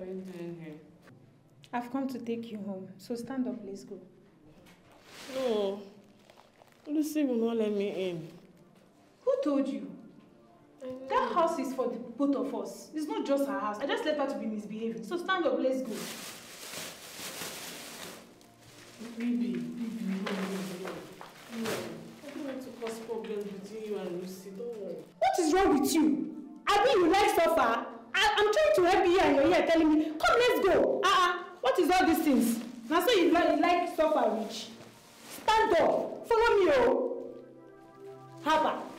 are you doing here? I've come to take you home, so stand up, let's go. No. Lucy will not let me in. Who told you? That house is for the both of us. It's not just her house. I just left her to be misbehaving. So stand up, let's go. Baby, no. I don't want to cause problems between you and Lucy. Don't worry. What is wrong with you? I mean, you like suffer? I'm trying to help you and you're here telling me, come, let's go. What is all these things? Now say you like suffer, Rich. Stand up. Follow me, oh. Haba.